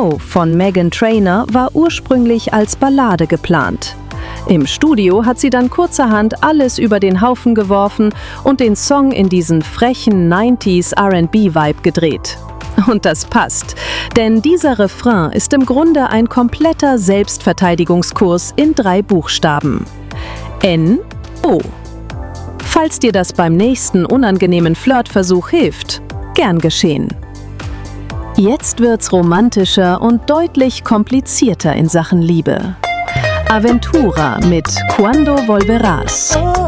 No von Meghan Trainor war ursprünglich als Ballade geplant. Im Studio hat sie dann kurzerhand alles über den Haufen geworfen und den Song in diesen frechen 90s R&B-Vibe gedreht. Und das passt, denn dieser Refrain ist im Grunde ein kompletter Selbstverteidigungskurs in 3 Buchstaben. N-O. Falls dir das beim nächsten unangenehmen Flirtversuch hilft, gern geschehen. Jetzt wird's romantischer und deutlich komplizierter in Sachen Liebe. Aventura mit Cuando Volverás.